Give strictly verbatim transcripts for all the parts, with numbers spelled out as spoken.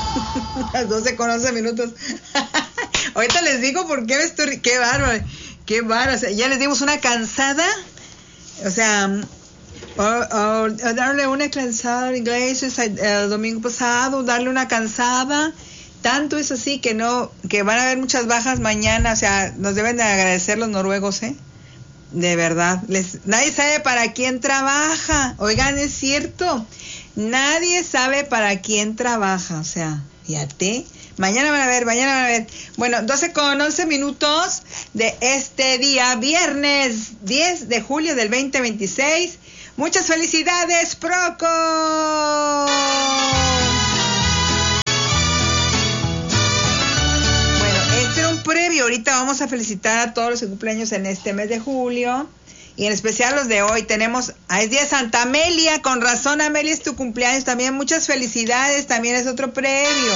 Las doce con once minutos. Ahorita les digo por qué me estoy... Qué bárbaro, qué bárbaro. O sea, ya les dimos una cansada. O sea, o, o, o darle una cansada en inglés el domingo pasado, darle una cansada. Tanto es así que no, que van a haber muchas bajas mañana. O sea, nos deben de agradecer los noruegos, ¿eh? De verdad. Les, nadie sabe para quién trabaja. Oigan, es cierto. Nadie sabe para quién trabaja. O sea, fíjate. Mañana van a ver, mañana van a ver. Bueno, doce con once minutos de este día, viernes diez de julio del veinte veintiséis. Muchas felicidades, Proco. Bueno, este era un previo. Ahorita vamos a felicitar a todos los que cumpleaños en este mes de julio. Y en especial los de hoy. Tenemos, ah, es día de Santa Amelia. Con razón, Amelia, es tu cumpleaños. También muchas felicidades. También es otro previo.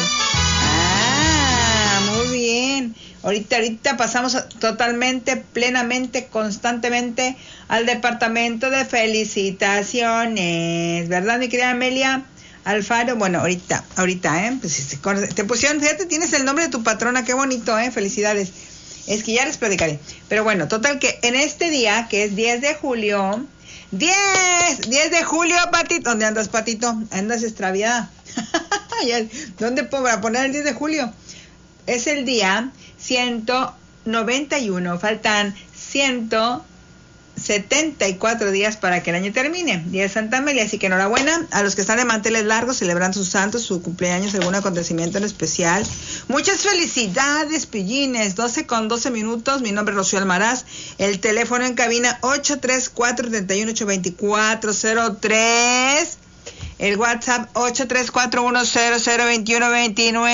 Bien, ahorita, ahorita pasamos totalmente, plenamente, constantemente al departamento de felicitaciones, ¿verdad, mi querida Amelia Alfaro? Bueno, ahorita, ahorita, ¿eh? Pues te pusieron, fíjate, tienes el nombre de tu patrona, qué bonito, ¿eh? Felicidades. Es que ya les platicaré. Pero bueno, total que en este día, que es diez de julio, diez, diez de julio, Patito, ¿dónde andas, Patito? Andas extraviada. ¿Dónde puedo poner el diez de julio? Es el día ciento noventa y uno, faltan ciento setenta y cuatro días para que el año termine, día de Santa Amelia, así que enhorabuena a los que están de manteles largos, celebran sus santos, su cumpleaños, algún acontecimiento en especial. Muchas felicidades, pillines. Doce con doce minutos, mi nombre es Rocío Almaraz, el teléfono en cabina ocho tres cuatro, tres uno, ocho dos cuatro cero tres, el WhatsApp ocho tres cuatro uno cero cero dos uno dos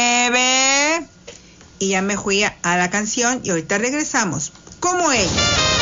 nueve. Y ya me fui a, a la canción y ahorita regresamos. Como ella.